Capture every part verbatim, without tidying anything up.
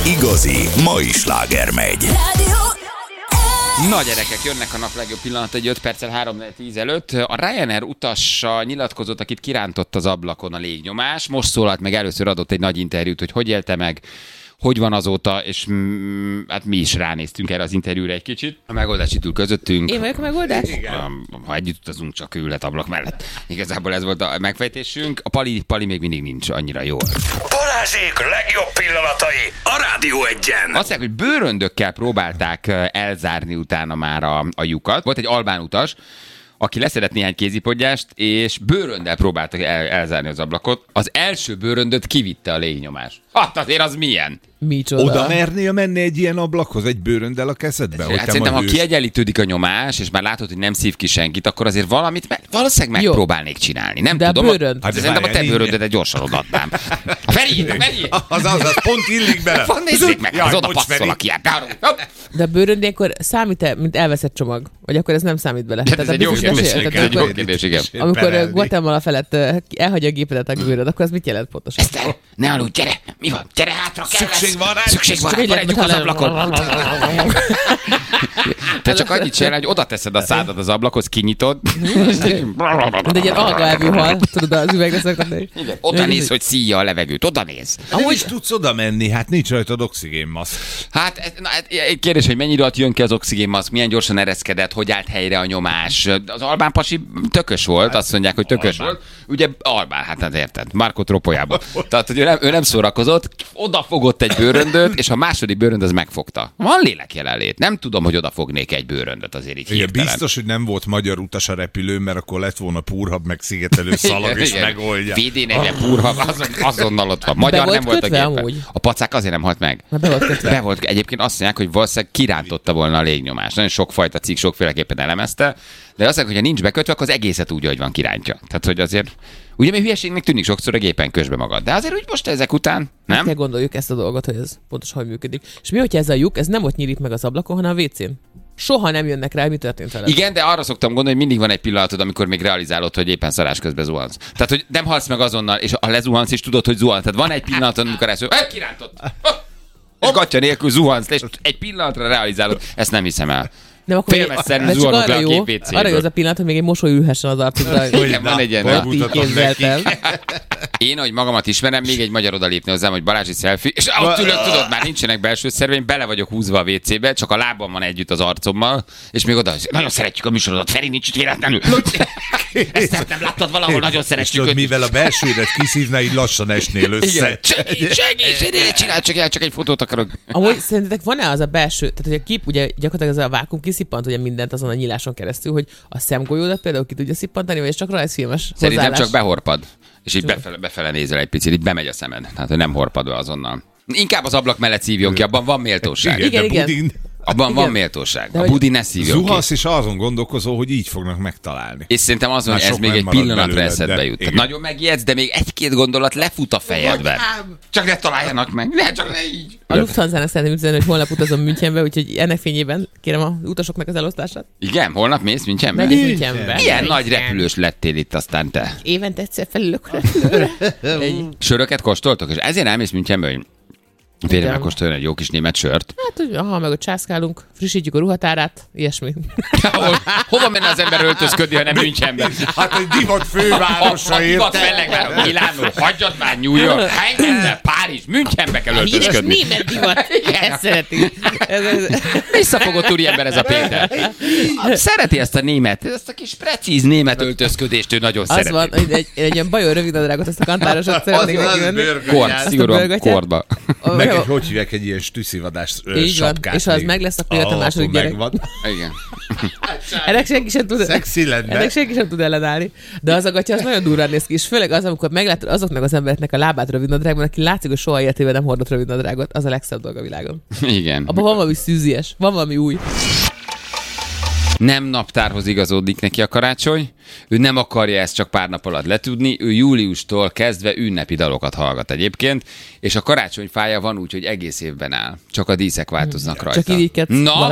igazi mai sláger megy. Na gyerekek, jönnek a nap legjobb pillanat egy öt perccel három tíz előtt. A Ryanair utassa nyilatkozott, akit kirántott az ablakon a légnyomás. Most szólalt meg, először adott egy nagy interjút, hogy hogy élte meg, hogy van azóta, és mm, hát mi is ránéztünk erre az interjúra egy kicsit. A megoldás itt ül közöttünk. Én vagyok a megoldás? Igen. Ha együtt utazunk, csak ő ülhet ablak mellett. Igazából ez volt a megfejtésünk. A Pali, Pali még mindig nincs annyira jól. Balázsék legjobb pillanatai a Rádió Egyen. Azt mondják, hogy bőröndökkel próbálták elzárni utána már a, a lyukat. Volt egy albán utas, aki leszedett néhány kézipodgyást, és bőröndel próbáltak el, elzárni az ablakot. Az első bőröndöt kivitte a légnyomás. Hát azért az milyen? Micsoda? Oda mernél menni egy ilyen ablakhoz, egy bőröndel a kezedbe? Hát szerintem, ha kiegyenlítődik a nyomás, és már látod, hogy nem szív ki senkit, akkor azért valamit me- valószínűleg Jó. megpróbálnék csinálni. Nem de tudom. A bőrönd. Hát szerintem a te bőröndedet gyorsan odaadnám. A Feri, a Feri! Az, az, az pont illik bele. Van, nézzék meg, Jaj, az oda bocs, passzol, aki De a bőrönd akkor számít-e, mint elveszett csomag? Vagy akkor ez nem számít bele? Ez egy jó kérdés, ez egy jó kérdés, igen. Amikor Guatemala felett elhagyja a gépedet a bőrönd, akkor az mit jelent pontosan? Eszter, ne aludj, gyere! Mi van? Gyere hátra, kell Szükség van rá? Szükség van rá, maradjunk az ablakon. Te csak annyit csinálj, hogy oda teszed a szádat az ablakhoz, kinyitod. De egy ilyen algaelvű hal, tudod, az üvegre szoktak. Igen, oda néz, hogy szíja a levegőt, oda néz. Nem is tudsz oda menni, hát nincs rajtad oxigénmaszk. Hát, ez- na, hát, egy kérdés, hogy mennyire alatt jön ki az oxigénmaszk, milyen gyorsan ereszkedett, hogy állt helyre a nyomás. Az albán pasi tökös volt, azt mondják, hogy tökös Albán. volt. Ugye albán, hát hát érted, Marco Tropolyából. Tehát, hogy ő nem, ő nem szórakozott, odafogott egy bőröndöt, és a második bőrönd az megfogta. Van lélek jelenlét. Nem tudom, hogy odafognék egy bőröndöt azért így Igen, hirtelen. biztos, hogy nem volt magyar utas a repülőn, mert akkor lett volna púrhab, meg szigetelő szalag, és megoldja. vé dé negyven purha, azon, azonnal ott van. Magyar Be volt nem volt a kötve gépen. amúgy? A pacák azért nem halt meg. Na, be volt kötve. Be volt, egyébként azt mondják, hogy valószínűleg kirántotta volna a légnyomást. Nagyon sokfajta cikk sokféleképpen elemezte, de azt mondják, hogy ha nincs bekötve, akkor az egészet úgy, hogy van kirántja. Tehát, hogy azért, ugye még hülyeségnek tűnik sokszor a gépen közbe magad, de azért úgy most ezek után, Nem? nem? Gondoljuk ezt a dolgot, hogy ez pontosan hogy működik. És mi, hogyha ez a lyuk, ez nem ott nyílik meg az ablakon, hanem a vécén? Soha nem jönnek rá, hogy mi történt vele. Igen, de arra szoktam gondolni, hogy mindig van egy pillanatod, amikor még realizálod, hogy éppen szarás közben zuhansz. Tehát, hogy nem halsz meg azonnal, és ha lezuhansz is, tudod, hogy zuhansz. Tehát van egy pillanatod, amikor ezt mondod, kirántott. És gatya nélkül zuhansz, és egy pillanatra realizálod. Ezt nem hiszem el. Nem, akkor Félmezszerűen de csak zuhanok arra le a jó, gép vécéből. arra jó az a pillanat, hogy még egy mosoly ülhessen az arcukra. Igen, van egy ilyen. Ott így képzeltem. Én, ahogy magamat ismerem, még egy magyar odalépne hozzám, hogy Balázsi selfie, és ott ülök, tudod, már nincsenek belső szerveim, bele vagyok húzva a vécébe, csak a lábam van együtt az arcommal, és még oda, nagyon szeretjük a műsorodat, Feri nincs itt véletlenül. Ezt nem láttad valahol, nagyon És szeretjük tudod, őt. mivel a belsődet kiszívná, így lassan esnél össze. Igen. Segíts, segíts, segíts, csinálj csak el, csak egy fotót akarok. Amúgy szerintetek van-e az a belső, tehát hogy a kép, ugye gyakorlatilag ez a vákum kiszippant ugye mindent azon a nyíláson keresztül, hogy a szemgolyódat például ki tudja szippantani, vagy ez csak rajzfilmes Szerintem hozzáállás? csak behorpad, és így befele, befele nézel egy picit, így bemegy a szemed, tehát hogy nem horpad be azonnal. Inkább az ablak mellett szívjon ki, abban van méltóság. Igen, Igen, de igen. budin, Abban Igen. van méltóság. De A hogy- budi ne szívjon ki. zuhansz, és azon gondolkozol, hogy így fognak megtalálni. És szerintem az van, Már hogy ez sok még nem egy marad pillanatra belőled, eszedbe de jut. Tehát igen. nagyon megijedsz, de még egy-két gondolat lefut a fejedben. Csak ne találjanak meg. Ne, csak ne így. A Lufthansa-nak szeretném üzenni, hogy holnap utazom Münchenbe, úgyhogy ennek fényében kérem az utasoknak az elosztását. Igen, holnap mész Münchenbe? Megyek Münchenbe. Milyen nagy repülős lettél itt aztán te. Évente egyszer felülök a repülőre. Egy- Söröket kóstoltok? És ezért elmész Münchenbe, hogy félre Igen. megkóstoljon egy jó kis német sört. Hát, hogy aha, meg ott császkálunk, frissítjük a ruhatárát, ilyesmi. Hol, hova menne az ember öltözködni, ha nem Münchenbe? Hát egy divat A fővárosa divat érte. fellegvárok, Milánó, hagyjad már New York, Heidelberg, Párizs, Münchenbe kell Híres öltözködni. német divat, ezt szereti. Ez, ez, Visszafogott úriember ez a Péter. Szereti ezt a német, ezt a kis precíz német öltözködést, ő nagyon az szereti. van, hogy egy, egy ilyen bajor rövidnadrágot, ezt a kantárosat szeretnék neki venni. Kord, szigorúan bőrgatyát. kordba. Meg egy, hogy hívják, egy ilyen stüsszivadás ö, Így van, sapkát. és ha az még. meg lesz, akkor jött a Ah, második akkor gyerek. megvan. Igen. Ennek senki sem tud, Szexi lenne. ennek senki sem tud ellenállni. De az a gatya az nagyon durván néz ki, és főleg az, amikor meglátod azoknak az embereknek a lábát rövidnadrágban, aki látszik, hogy soha életében nem hordott rövidnadrágot, az a legszebb dolog a világon. Igen. Abban van valami szűzies, van valami új. Nem naptárhoz igazódik neki a karácsony, ő nem akarja ezt csak pár nap alatt letudni, ő júliustól kezdve ünnepi dalokat hallgat egyébként, és a karácsonyfája van úgy, hogy egész évben áll. Csak a díszek változnak rajta. Csak irigykedsz, Na, Balázs.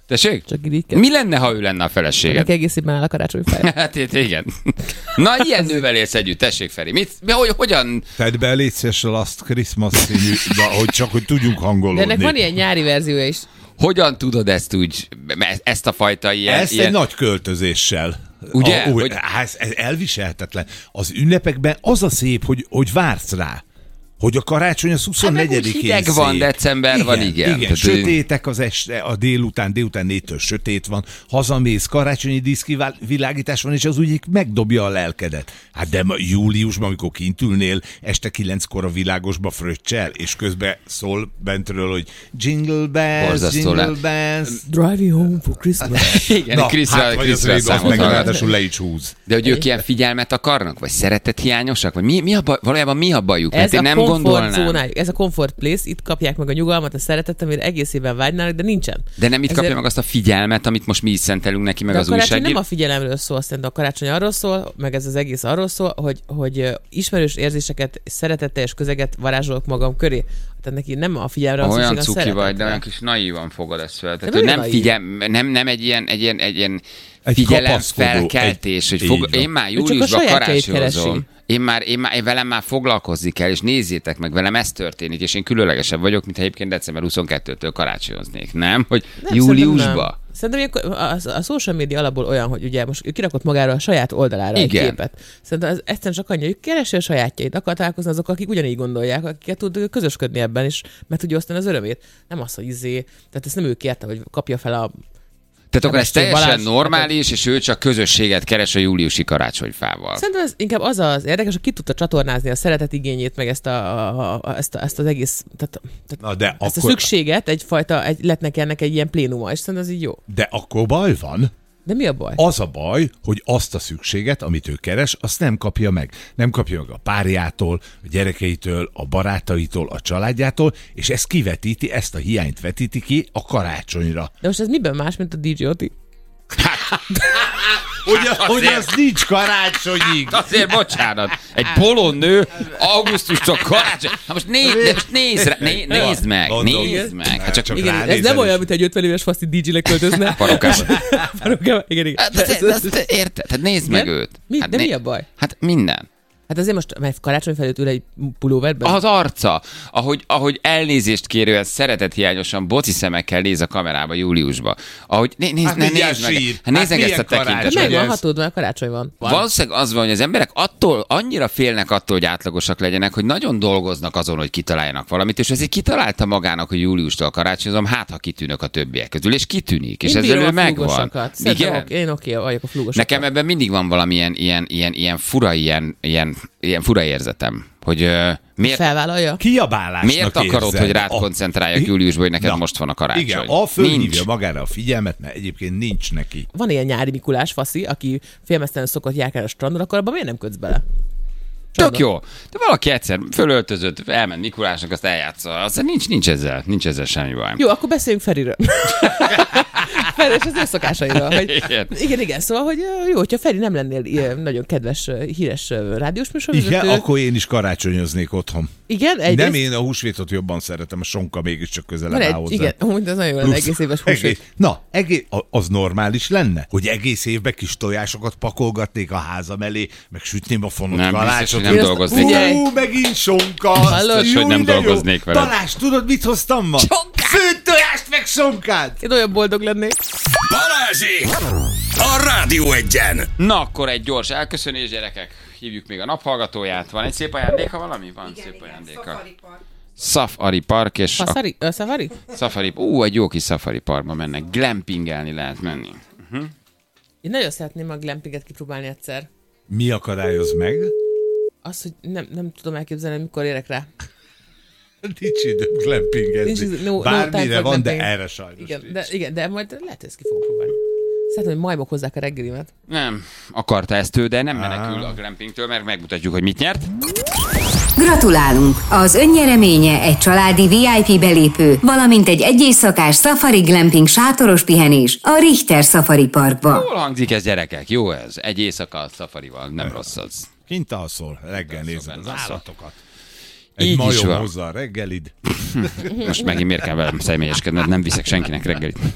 Tessék? Csak így kell. Mi lenne, ha ő lenne a feleséged? Ennek egész évben áll a karácsonyfája. Hát itt igen. Na, ilyen nővel élsz együtt, tessék, Feri. Mit, mi, hogy, hogyan? Tedd be légy szíves a Last Christmas színű, de hogy csak, hogy tudjunk hangolódni. De ennek van ilyen nyári verziója is. Hogyan tudod ezt úgy, ezt a fajta ilyen... Ezt ilyen... egy nagy költözéssel. Ugye? A, úgy, Hogy... hát ez, ez elviselhetetlen. Az ünnepekben az a szép, hogy, hogy vársz rá. Hogy a karácsony az huszonnegyedikén hát hideg van, december van, igen. Igen, Tehát, sötétek az este, a délután, délután négytől sötét van, hazamész, karácsonyi díszkivilágítás van, és az úgy megdobja a lelkedet. Hát de ma, júliusban, amikor kint ülnél, este kilenckor a világosba fröccsel, és közben szól bentről, hogy jingle bells, Borzasztó jingle le. bells. Drive you home for Christmas. igen, Na, Krisztra, hát vagy az Krisztra rébb, azt számot meg hallgat. ráadásul le is húz. De hogy ők ilyen figyelmet akarnak? Vagy szeretethiányosak? Vagy mi, mi a baj, valójában mi a bajuk? Mert Ez én a nem comfort gondolnám. zónájuk, ez a comfort place, itt kapják meg a nyugalmat, a szeretetet, amire egész évben vágynának, de nincsen. De nem itt Ezért- kapja meg azt a figyelmet, amit most mi is szentelünk neki, meg De a az karácsony újságír. nem a figyelemről szól, szerintem a karácsony arról szól, meg ez az egész arról szól, hogy, hogy ö, ismerős érzéseket, szeretetteljes közeget varázsolok magam köré. Tehát neki nem a figyelemre van Olyan szükség, a cuki vagy, de szeretetre. olyan kis naívan fogad ezt fel. Tehát, De hogy nagyon nem, naív. figyel, nem, nem egy ilyen, egy ilyen, egy ilyen Egy figyelem kapaszkodó, felkeltés, egy- hogy fog, így van. én már Ő csak a júliusban sajátjait karácsonyozom. keresi. Én már, én már, én velem már foglalkozni kell, és nézzétek meg, velem ez történik, és én különlegesebb vagyok, mint ha egyébként december huszonkettőtől karácsonyoznék, nem? Hogy Nem, júliusba? Szerintem, nem. szerintem ilyenkor a, a social media alapból olyan, hogy ugye most ő kirakott magára a saját oldalára Igen. egy képet. Szerintem ez egyszerűen csak annyi, hogy keresi a sajátjait, akar találkozni azok, akik ugyanígy gondolják, akiket tud közösködni ebben, és meg tudja osztani az örömét. Nem az, hogy izé, tehát ezt nem ő kérte, hogy kapja fel a Tehát akkor ez Kerestő teljesen Balázs- normális, és ő csak közösséget keres a júliusi karácsonyfával. Szerintem ez inkább az az érdekes, hogy ki tudta csatornázni a szeretet igényét, meg ezt, a, a, a, ezt, a, ezt az egész, tehát, tehát Na de ezt a akkor, szükséget egyfajta, egy, lett neki ennek egy ilyen plénuma, és szerintem ez így jó. de akkor baj van. De mi a baj? Az a baj, hogy azt a szükséget, amit ő keres, azt nem kapja meg. Nem kapja meg a párjától, a gyerekeitől, a barátaitól, a családjától, és ez kivetíti, ezt a hiányt vetíti ki a karácsonyra. De most ez miben más, mint a dé dzsé Oti? Hogy, hogy az nincs karácsonyig. Azért bocsánat, egy bolond nő augusztustól karácsony. Hát most, néz, de most nézd, rá, né, nézd meg, Mondom. nézd meg. Hát csak Csak Igen, ez ránézel nem is. olyan, mint egy ötven éves faszti dé dzsé-nek költözne. Parókában. Parókában, igen, igen. Hát, De de, ez- de, ez- de, érted? Hát nézd meg Igen? őt. Mi? Hát De né- mi a baj? Hát minden. Hát azért most, mert karácsony felőtt ül egy pulóverben? Az arca, ahogy, ahogy elnézést kérően szeretethiányosan boci szemekkel néz a kamerába júliusba. Ahogy né, nézd, Hát ne, mindjárt nézd meg, sír. hát nézd Hát meg ezt a milyen karácsony? Hát tekintetet. megvan ez- hatód, mert karácsony van. Valószínűleg az van, hogy az emberek attól annyira félnek attól, hogy átlagosak legyenek, hogy nagyon dolgoznak azon, hogy kitaláljanak valamit, és ezért kitalálta magának, hogy júliustól karácsonyozom, hát ha kitűnök a többiek közül, és kitűnik, és Én ezzel bírom ő a megvan. flúgosokat. Szerintem Igen? ok- Én oké vagyok a flúgosokat. Nekem ebben mindig van valamilyen ilyen, ilyen, ilyen fura, ilyen, ilyen, ilyen fura érzetem, hogy uh, miért, Felvállalja? Kiabálásnak miért akarod, érzed. hogy rád A- koncentráljak júliusban, hogy neked Na, most van a karácsony? Igen, a fölhívja Nincs. magára a figyelmet, mert egyébként nincs neki. Van ilyen nyári Mikulás faszi, aki félmeztelenül szokott járkálni a strandon, akkor abban miért nem kötsz bele? Tök jó. De valaki egyszer fölöltözött, elment Mikulásnak, azt eljátsza. Aztán nincs, nincs ezzel, nincs ezzel semmi baj. Jó, akkor beszéljünk Feriről. Feri és az ő szokásairól. Hogy, Igen. igen, igen, szóval, hogy ö, jó, hogyha Feri nem lennél ilyen nagyon kedves, ö, híres ö, rádiós műsorvezető. Igen, akkor én is karácsonyoznék otthon. Igen, egyrészt. Nem én a húsvétot jobban szeretem, a sonka mégiscsak közelebb Van áll egy, hozzá. igen, amúgy az nagyon jó, Plusz egész éves egész, húsvét. na, egész, az normális lenne, hogy egész évben kis tojásokat pakolgatnék a házam elé, meg sütném a fonott Nem, biztos, kalácsot. hogy nem Én azt- dolgoznék. Figyelj! Hú, megint sonka! Hallod? Biztos, hogy nem de jó. dolgoznék vele. Balázs, tudod, mit hoztam ma? Sonkát! Főtt tojást, meg sonkát! Én olyan boldog lennék. Balázsék! A Rádió Egyen! Na, akkor egy gyors elköszönés, gyerekek. Hívjuk még a naphallgatóját. Van egy szép ajándéka valami? Van igen, szép igen, ajándéka. Safari Park és a Safari? Ö, Safari? Safari, ú, egy jó kis Safari Parkba mennek. Glampingelni lehet menni. Én nagyon szeretném a glampinget kipróbálni egyszer. Mi akadályoz meg? Az, hogy nem, nem tudom elképzelni, mikor érek rá. Nincs időm glampingezni. Nincs idő- no- no Bármire time for van, de glamping. erre sajnos Igen, nincs. de, igen, de majd lehet, hogy ezt ki fogom próbálni. Szeretném, hogy majmok hozzák a reggelimet. Nem, akarta ezt ő, de nem menekül a glampingtől, mert megmutatjuk, hogy mit nyert. Gratulálunk! Az önnyereménye egy családi vé i pé belépő, valamint egy egyéjszakás Safari Glamping sátoros pihenés a Richter Safari Parkba. Jól hangzik ez, gyerekek, jó ez. Egy éjszaka a Safarival, nem rossz az. Kint alszol, reggel nézed az benne alszol. állatokat. Egy Így is majom van. hozza a reggelid. Most megint miért kell velem személyeskedned, nem viszek senkinek reggelit.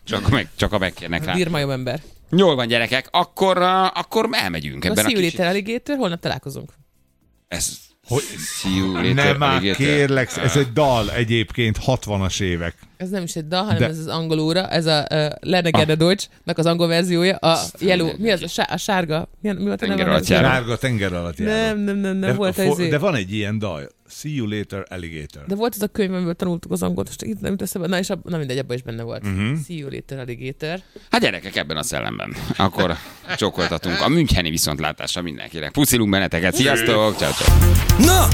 csak, meg, csak a megkérnek rá. Bírmajom ember. Jól van, gyerekek, akkor, uh, akkor elmegyünk A ebben a, See you kicsit. later, alligator, holnap találkozunk. Ez... Hogy... See you later, Nem már, alligator. kérlek, ez egy dal egyébként, hatvanas évek. Ez nem is egy dal, hanem De- ez az angol óra, ez a uh, Lenegede Deutsch-nak az angol verziója, a yellow, mi az, a, sá- a sárga, mi, mi volt a Tenger neve? alatt járó. Sárga tenger alatt járó. Nem, nem, nem, nem, de, volt fo- ez. de van egy ilyen dal, See you later, alligator. De volt ez a könyv, amiből tanultuk az angolt, most itt nem jut eszembe, na és ab, na mindegy, abban is benne volt. Mhm. Uh-huh. See you later, alligator. Hát gyerekek, ebben a szellemben. Akkor csókoltatunk a Müncheni viszontlátásra mindenkinek. Puszilunk benneteket, sziasztok, ciao, ciao. Na,